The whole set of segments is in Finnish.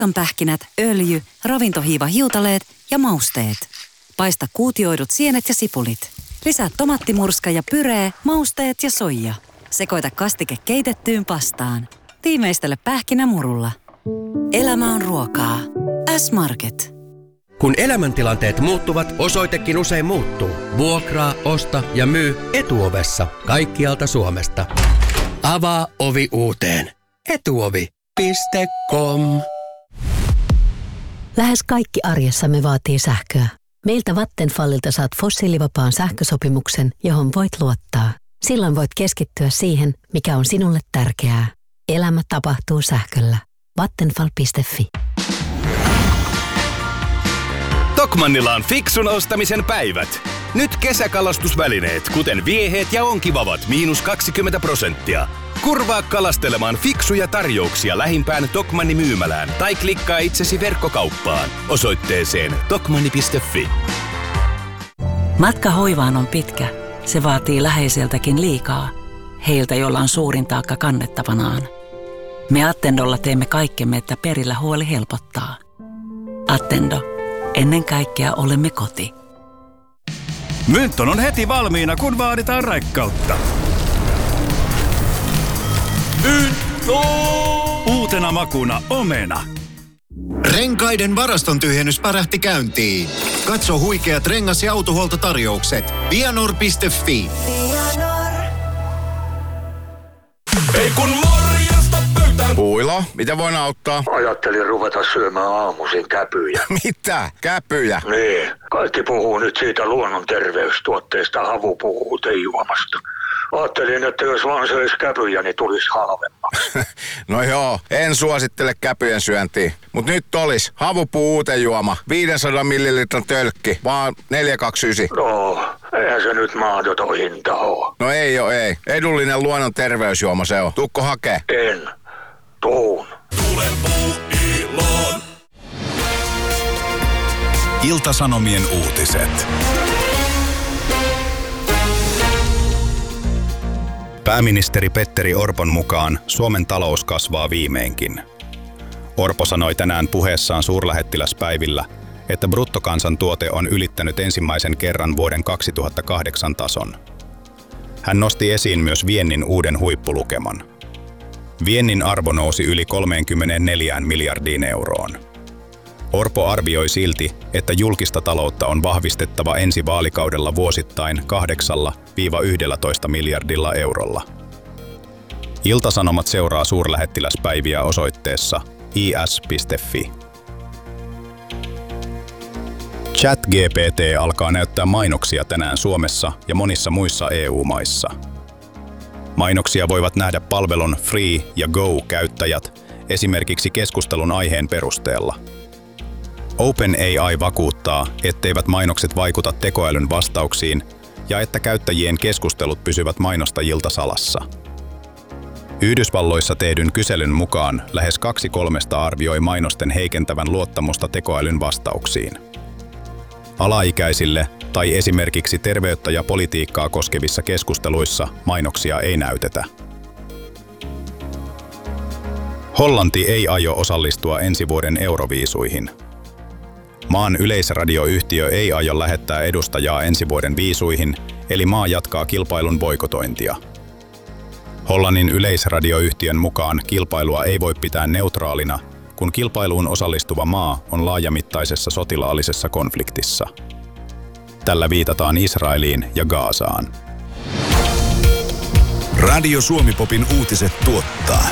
porkkanpähkinät, öljy, ravintohiiva-hiutaleet ja mausteet. Paista kuutioidut sienet ja sipulit. Lisää tomattimurska ja pyree, mausteet ja soija. Sekoita kastike keitettyyn pastaan. Tiimeistele pähkinämurulla. Elämä on ruokaa. S-Market. Kun elämäntilanteet muuttuvat, osoitekin usein muuttuu. Vuokraa, osta ja myy Etuovessa kaikkialta Suomesta. Avaa ovi uuteen. Etuovi.com. Lähes kaikki arjessamme vaatii sähköä. Meiltä Vattenfallilta saat fossiilivapaan sähkösopimuksen, johon voit luottaa. Silloin voit keskittyä siihen, mikä on sinulle tärkeää. Elämä tapahtuu sähköllä. Vattenfall.fi. Tokmannilla on fiksun ostamisen päivät. Nyt kesäkalastusvälineet, kuten vieheet ja onkivavat, -20%. Kurvaa kalastelemaan fiksuja tarjouksia lähimpään Tokmanni-myymälään tai klikkaa itsesi verkkokauppaan osoitteeseen tokmanni.fi. Matka hoivaan on pitkä. Se vaatii läheiseltäkin liikaa. Heiltä, jolla on suurin taakka kannettavanaan. Me Attendolla teemme kaikkemme, että perillä huoli helpottaa. Attendo. Ennen kaikkea olemme koti. Mynton on heti valmiina, kun vaaditaan raikkautta. Mynto! Uutena makuna omena. Renkaiden varaston tyhjennys pärähti käyntiin. Katso huikeat rengas- ja autohuoltotarjoukset. Vianor.fi. Ei kun morjesta pöytään. Puilo, mitä voin auttaa? Ajattelin ruveta syömään aamuisin käpyjä. Mitä? Käpyjä? Niin. Kaikki puhuu nyt siitä luonnon terveystuotteesta, Havu puhuu teijuomasta. Ajattelin, että jos vaan söisi käpyjä, niin tulisi halvemmaksi. No joo, en suosittele käpyjen syöntiä. Mut nyt olis Havupuu uutejuoma, 500 millilitran tölkki, vaan 4,29. No, eihän se nyt mahdoton hinta oo. No ei oo, ei. Edullinen luonnon terveysjuoma se on. Tuukko hakee? En. Tuun. Tule Puuiloon. Ilta-Sanomien uutiset. Pääministeri Petteri Orpon mukaan Suomen talous kasvaa viimeinkin. Orpo sanoi tänään puheessaan suurlähettiläspäivillä, että bruttokansantuote on ylittänyt ensimmäisen kerran vuoden 2008 tason. Hän nosti esiin myös viennin uuden huippulukeman. Viennin arvo nousi yli 34 miljardiin euroon. Orpo arvioi silti, että julkista taloutta on vahvistettava ensi vaalikaudella vuosittain 8–11 miljardilla eurolla. Ilta-Sanomat seuraa suurlähettiläspäiviä osoitteessa is.fi. ChatGPT alkaa näyttää mainoksia tänään Suomessa ja monissa muissa EU-maissa. Mainoksia voivat nähdä palvelun Free ja Go-käyttäjät esimerkiksi keskustelun aiheen perusteella. OpenAI vakuuttaa, etteivät mainokset vaikuta tekoälyn vastauksiin ja että käyttäjien keskustelut pysyvät mainostajilta salassa. Yhdysvalloissa tehdyn kyselyn mukaan lähes 2/3 arvioi mainosten heikentävän luottamusta tekoälyn vastauksiin. Alaikäisille tai esimerkiksi terveyttä ja politiikkaa koskevissa keskusteluissa mainoksia ei näytetä. Hollanti ei aio osallistua ensi vuoden Euroviisuihin. Maan yleisradioyhtiö ei aio lähettää edustajaa ensi vuoden viisuihin, eli maa jatkaa kilpailun boikotointia. Hollannin yleisradioyhtiön mukaan kilpailua ei voi pitää neutraalina, kun kilpailuun osallistuva maa on laajamittaisessa sotilaallisessa konfliktissa. Tällä viitataan Israeliin ja Gazaan. Radio Suomi-popin uutiset tuottaa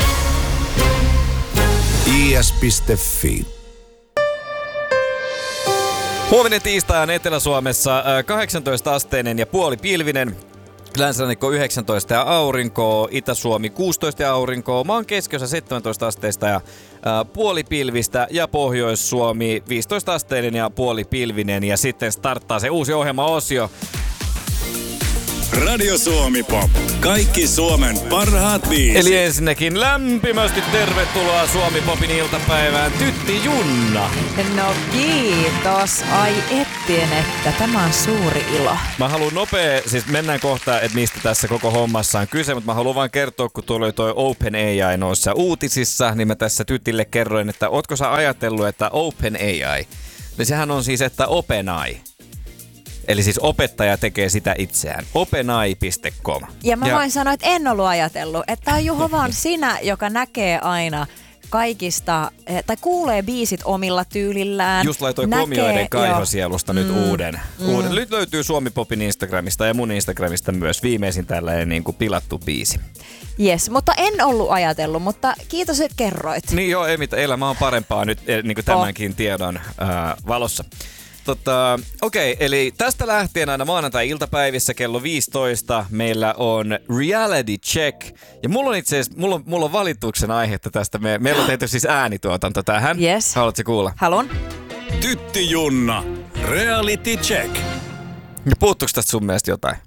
is.fi. Huominen tiistai on Etelä-Suomessa 18-asteinen ja puolipilvinen. Länsirannikko 19 ja aurinkoa, Itä-Suomi 16 ja aurinkoa, maan keskiössä 17 asteista ja puolipilvistä ja Pohjois-Suomi 15 asteinen ja puolipilvinen. Ja sitten starttaa se uusi ohjelma-osio. Radio Suomi Pop. Kaikki Suomen parhaat biisit. Eli ensinnäkin lämpimästi tervetuloa Suomi Popin iltapäivään Tytti Junna. No kiitos. Ai ettien, että tämä on suuri ilo. Mä haluan siis mennään kohta, että mistä tässä koko hommassa on kyse, mutta mä haluan vaan kertoa, kun tuolla oli toi OpenAI noissa uutisissa, niin mä tässä Tytille kerroin, että ootko sä ajatellut, että OpenAI, niin sehän on siis, että OpenAI. Eli siis opettaja tekee sitä itseään. openai.com. Ja mä voin sanoa, että en ollut ajatellut, että on Juho vaan sinä, joka näkee aina kaikista, tai kuulee biisit omilla tyylillään. Just laitoin Komioiden kaihosielusta nyt uuden. Nyt löytyy Suomi Popin Instagramista ja mun Instagramista myös viimeisin tällainen niin kuin pilattu biisi. Jes, mutta en ollut ajatellut, mutta kiitos, että kerroit. Niin joo, ei mitään. Elämä on parempaa nyt niin kuin tämänkin tiedon valossa. Okei, eli tästä lähtien aina maanantai-iltapäivissä kello 15 meillä on Reality Check. Ja mulla on itse asiassa, mulla on valituksen aihetta tästä. Meillä on tehty siis äänituotanto tähän. Yes. Haluatko kuulla? Haluan. Tytti Junna, Reality Check. Ja puuttuuko tästä sun mielestä jotain?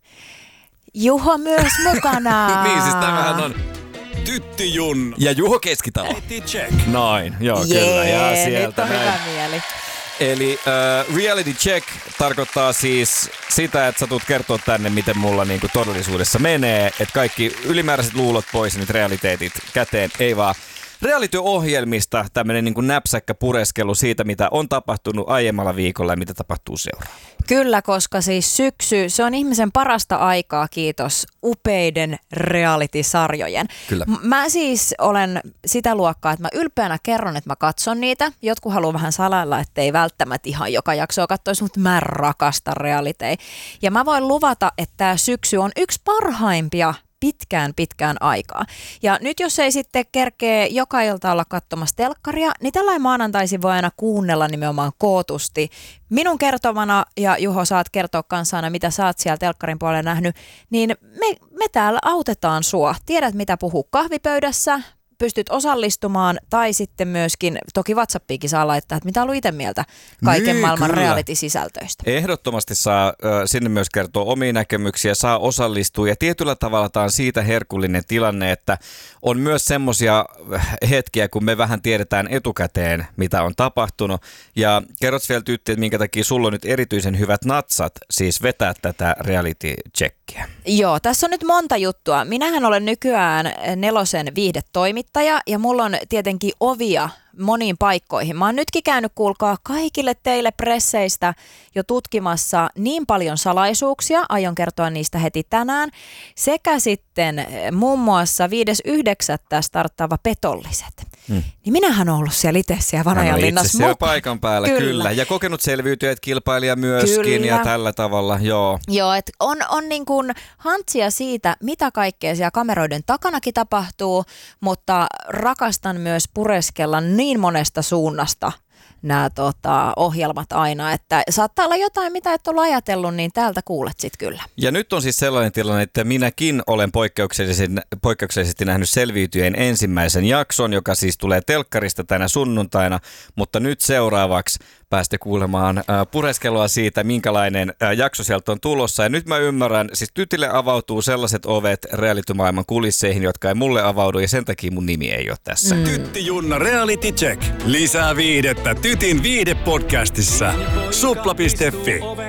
Juho myös mukana. Niin, siis tämähän on Tytti Junna. Ja Juho Keskitalo. Reality Check. Noin, joo kyllä. Ja sieltä nyt on näin. hyvä mieli. Eli reality check tarkoittaa siis sitä, että sä tulet kertoa tänne, miten mulla niinku todellisuudessa menee. Että kaikki ylimääräiset luulot pois ja nyt realiteetit käteen, ei vaan. Reality-ohjelmista tämmöinen niinku näpsäkkä pureskelu siitä, mitä on tapahtunut aiemmalla viikolla ja mitä tapahtuu seuraavalla. Kyllä, koska siis syksy, se on ihmisen parasta aikaa, kiitos upeiden reality-sarjojen. Kyllä. Mä siis olen sitä luokkaa, että mä ylpeänä kerron, että mä katson niitä. Jotkut haluaa vähän salailla, ettei välttämättä ihan joka jaksoa katsoisi, mutta mä rakastan realitei. Ja mä voin luvata, että tää syksy on yksi parhaimpia pitkään aikaa. Ja nyt jos ei sitten kerkee joka ilta olla katsomassa telkkaria, niin tällainen maanantaisin voi aina kuunnella nimenomaan kootusti minun kertomana, ja Juho saat kertoa kanssana, mitä sä oot siellä telkkarin puolella nähnyt, niin me täällä autetaan sua. Tiedät, mitä puhuu kahvipöydässä, pystyt osallistumaan, tai sitten myöskin, toki WhatsAppiinkin saa laittaa, että mitä on ollut itse mieltä kaiken maailman reality-sisältöistä. Ehdottomasti saa sinne myös kertoa omia näkemyksiä, saa osallistua, ja tietyllä tavalla tämä on siitä herkullinen tilanne, että on myös semmoisia hetkiä, kun me vähän tiedetään etukäteen, mitä on tapahtunut, ja kerrot vielä Tytti, että minkä takia sulla on nyt erityisen hyvät natsat, siis vetää tätä reality-checkiä. Joo, tässä on nyt monta juttua. Minähän olen nykyään Nelosen viihdetoimittaja ja mulla on tietenkin ovia moniin paikkoihin. Mä oon nytkin käynyt, kuulkaa, kaikille teille presseistä jo tutkimassa niin paljon salaisuuksia, aion kertoa niistä heti tänään, sekä sitten muun muassa 5.9. starttaava Petolliset. Niin minähän olen ollut siellä itse siellä Vanajanlinnassa. Itse siellä paikan päällä, kyllä. Ja kokenut selviytyjät kilpailija myöskin kyllä. Ja tällä tavalla, joo. Joo, että on niin kuin hantsia siitä, mitä kaikkea siellä kameroiden takanakin tapahtuu, mutta rakastan myös pureskella niin monesta suunnasta nämä ohjelmat aina, että saattaa olla jotain, mitä et ole ajatellut, niin täältä kuulet sit kyllä. Ja nyt on siis sellainen tilanne, että minäkin olen poikkeuksellisesti nähnyt Selviytyjen ensimmäisen jakson, joka siis tulee telkkarista tänä sunnuntaina, mutta nyt seuraavaksi päästä kuulemaan pureskelua siitä, minkälainen jakso sieltä on tulossa. Ja nyt mä ymmärrän, siis Tytille avautuu sellaiset ovet reality-maailman kulisseihin, jotka ei mulle avaudu, ja sen takia mun nimi ei ole tässä. Tytti Junna Reality Check. Lisää viihdettä Tytin viihdepodcastissa. Supla.fi.